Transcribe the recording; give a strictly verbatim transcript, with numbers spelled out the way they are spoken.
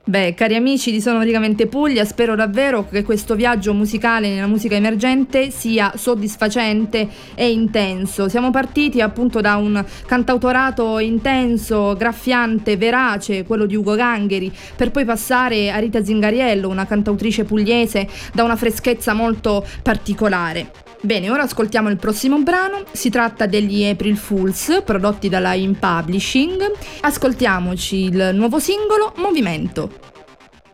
Beh, cari amici di Sonoticamente Puglia, spero davvero che questo viaggio musicale nella musica emergente sia soddisfacente e intenso. Siamo partiti appunto da un cantautorato intenso, graffiante, verace, quello di Ugo Gangheri, per poi passare a Rita Zingariello, una cantautrice pugliese da una freschezza molto particolare. Bene, ora ascoltiamo il prossimo brano, si tratta degli April Fools, prodotti dalla In Publishing. Ascoltiamoci il nuovo singolo, Movimento.